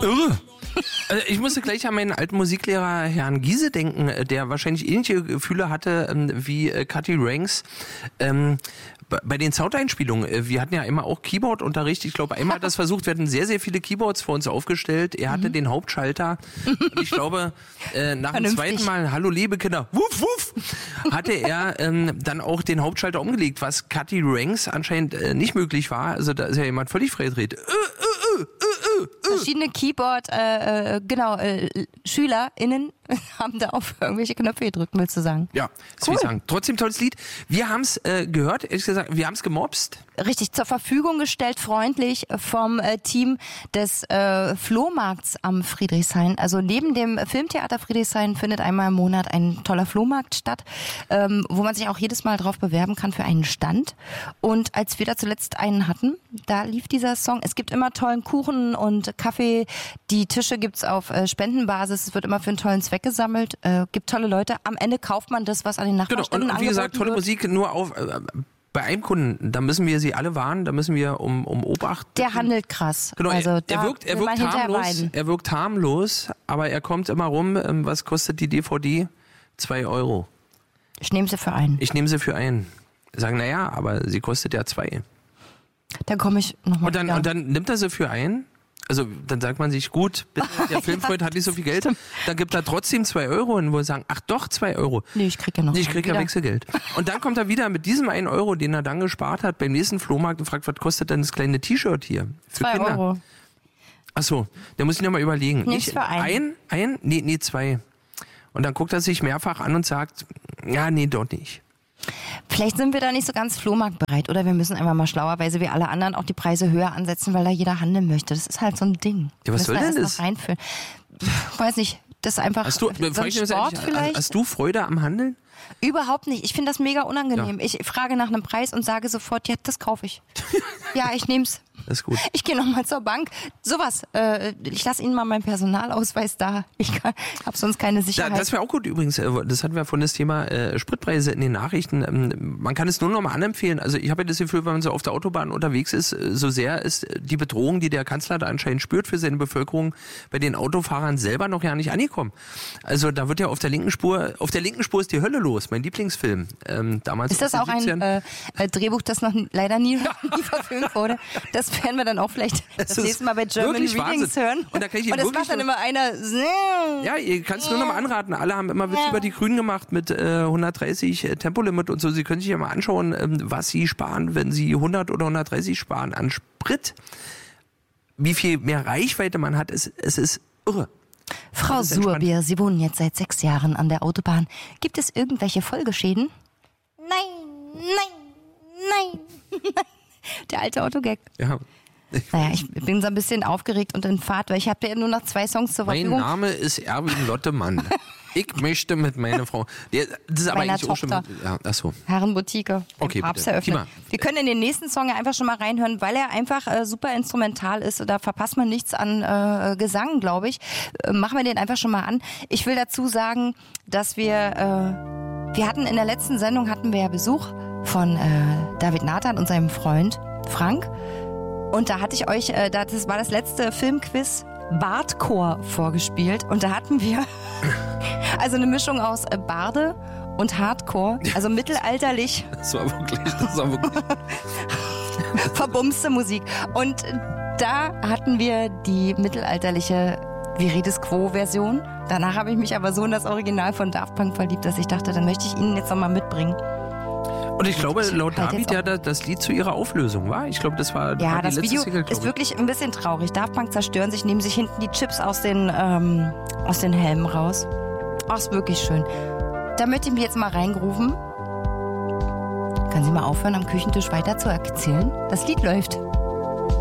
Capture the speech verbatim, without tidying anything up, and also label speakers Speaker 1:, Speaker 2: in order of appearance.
Speaker 1: irre. Also ich musste gleich an meinen alten Musiklehrer Herrn Giese denken, der wahrscheinlich ähnliche Gefühle hatte wie Cutty Ranks. Ähm, bei den Soundeinspielungen, wir hatten ja immer auch Keyboard-Unterricht. Ich glaube, einmal hat das versucht, wir hatten sehr, sehr viele Keyboards vor uns aufgestellt. Er hatte mhm. den Hauptschalter. Und ich glaube, äh, nach dem zweiten Mal, hallo liebe Kinder, wuff, wuff, hatte er ähm, dann auch den Hauptschalter umgelegt, was Cutty Ranks anscheinend äh, nicht möglich war. Also da ist ja jemand völlig freigedreht. Äh, äh, äh, äh, äh.
Speaker 2: Verschiedene Keyboard, äh, äh, genau, äh, SchülerInnen haben da auf irgendwelche Knöpfe gedrückt, willst du sagen?
Speaker 1: Ja, das cool. will ich sagen. Trotzdem tolles Lied. Wir haben es äh, gehört, ehrlich gesagt, wir haben es gemobst.
Speaker 2: Richtig, zur Verfügung gestellt, freundlich vom äh, Team des äh, Flohmarkts am Friedrichshain. Also neben dem Filmtheater Friedrichshain findet einmal im Monat ein toller Flohmarkt statt, ähm, wo man sich auch jedes Mal drauf bewerben kann für einen Stand. Und als wir da zuletzt einen hatten, da lief dieser Song. Es gibt immer tollen Kuchen und Kaffee. Die Tische gibt's auf äh, Spendenbasis. Es wird immer für einen tollen Zweck gesammelt. Äh, gibt tolle Leute. Am Ende kauft man das, was an den Nachbarständen
Speaker 1: angeboten wird. Genau, und wie gesagt, tolle
Speaker 2: wird.
Speaker 1: Musik, nur auf... Äh, bei einem Kunden, da müssen wir sie alle warnen, da müssen wir um, um Obacht.
Speaker 2: Der handelt krass.
Speaker 1: Genau,
Speaker 2: also
Speaker 1: er,
Speaker 2: da
Speaker 1: er wirkt, er wirkt harmlos, er wirkt harmlos, aber er kommt immer rum. Was kostet die D V D? Zwei Euro.
Speaker 2: Ich nehme sie für einen.
Speaker 1: Ich nehme sie für einen. Sagen, naja, aber sie kostet ja zwei.
Speaker 2: Dann komme ich nochmal.
Speaker 1: Und dann, und dann nimmt er sie für einen. Also dann sagt man sich, gut, bitte, der Filmfreund ja, hat nicht so viel Geld, stimmt. Dann gibt er trotzdem zwei Euro und wo sagen, ach doch, zwei Euro.
Speaker 2: Nee, ich krieg ja noch.
Speaker 1: Nee, ich krieg ja Wechselgeld. Und dann kommt er wieder mit diesem einen Euro, den er dann gespart hat, beim nächsten Flohmarkt und fragt, was kostet denn das kleine T-Shirt hier? Für
Speaker 2: zwei
Speaker 1: Kinder.
Speaker 2: Euro.
Speaker 1: Ach so, da muss ich nochmal überlegen.
Speaker 2: Nichts für einen.
Speaker 1: Ein? Ein? Nee, nee, zwei. Und dann guckt er sich mehrfach an und sagt, ja, nee, doch nicht.
Speaker 2: Vielleicht sind wir da nicht so ganz flohmarktbereit oder wir müssen einfach mal schlauerweise wie alle anderen auch die Preise höher ansetzen, weil da jeder handeln möchte. Das ist halt so ein Ding.
Speaker 1: Ja, was soll denn das?
Speaker 2: Reinführen. Weiß nicht, das ist einfach
Speaker 1: hast du,
Speaker 2: so ein Sport
Speaker 1: ehrlich,
Speaker 2: vielleicht.
Speaker 1: Hast du Freude am Handeln?
Speaker 2: Überhaupt nicht. Ich finde das mega unangenehm. Ja. Ich frage nach einem Preis und sage sofort, ja, das kaufe ich. Ja, ich nehm's.
Speaker 1: Das ist gut.
Speaker 2: Ich gehe nochmal zur Bank. Sowas. Äh, ich lasse Ihnen mal meinen Personalausweis da. Ich habe sonst keine Sicherheit.
Speaker 1: Ja, das wäre auch gut übrigens. Das hatten wir von das Thema äh, Spritpreise in den Nachrichten. Ähm, man kann es nur noch mal anempfehlen. Also ich habe ja das Gefühl, wenn man so auf der Autobahn unterwegs ist, so sehr ist die Bedrohung, die der Kanzler da anscheinend spürt für seine Bevölkerung, bei den Autofahrern selber noch ja nicht angekommen. Also da wird ja auf der linken Spur, auf der linken Spur ist die Hölle los. Mein Lieblingsfilm. Ähm, damals
Speaker 2: ist das auch ein äh, Drehbuch, das noch leider nie, nie verfilmt wurde? Das werden wir dann auch vielleicht das, das nächste Mal bei German Readings Wahnsinn. hören.
Speaker 1: Und, da kann ich
Speaker 2: und das macht dann immer einer.
Speaker 1: Ja, ihr kannst es nur noch mal anraten. Alle haben immer Witz über die Grünen gemacht mit äh, hundertdreißig äh, Tempolimit und so. Sie können sich ja mal anschauen, ähm, was sie sparen, wenn sie hundert oder hundertdreißig sparen an Sprit. Wie viel mehr Reichweite man hat, es, es ist irre.
Speaker 2: Frau Surbier, Sie wohnen jetzt seit sechs Jahren an der Autobahn. Gibt es irgendwelche Folgeschäden? Nein, nein, nein. Der alte Autogag.
Speaker 1: Ja.
Speaker 2: Naja, ich bin so ein bisschen aufgeregt und in Fahrt, weil ich habe ja nur noch zwei Songs zur Verfügung.
Speaker 1: Mein Name ist Erwin Lottemann. Ich möchte mit meiner Frau. Das ist aber
Speaker 2: Meiner
Speaker 1: eigentlich
Speaker 2: Tochter.
Speaker 1: auch schon. Ja, achso.
Speaker 2: Herrenboutique.
Speaker 1: Okay,
Speaker 2: Papst
Speaker 1: bitte.
Speaker 2: eröffnet. Wir können in den nächsten Song ja einfach schon mal reinhören, weil er einfach äh, super instrumental ist. Da verpasst man nichts an äh, Gesang, glaube ich. Äh, machen wir den einfach schon mal an. Ich will dazu sagen, dass wir, äh, wir hatten in der letzten Sendung hatten wir ja Besuch von äh, David Nathan und seinem Freund Frank. Und da hatte ich euch, äh, das war das letzte Filmquiz, Bardcore vorgespielt. Und da hatten wir also eine Mischung aus äh, Barde und Hardcore, also mittelalterlich.
Speaker 1: Das war wirklich, das war wirklich.
Speaker 2: verbumste Musik. Und da hatten wir die mittelalterliche Viridis Quo-Version. Danach habe ich mich aber so in das Original von Daft Punk verliebt, dass ich dachte, dann möchte ich Ihnen jetzt nochmal mitbringen.
Speaker 1: Und ich glaube, laut David ja das Lied zu ihrer Auflösung war. Ich glaube, das war,
Speaker 2: ja,
Speaker 1: war die
Speaker 2: das
Speaker 1: letzte
Speaker 2: Video
Speaker 1: Single,
Speaker 2: ist wirklich ein bisschen traurig. Daft Punk zerstören sich, nehmen sich hinten die Chips aus den, ähm, aus den Helmen raus. Ach, ist wirklich schön. Da möchte ich mich jetzt mal reingrooven. Können Sie mal aufhören, am Küchentisch weiter zu erzählen? Das Lied läuft.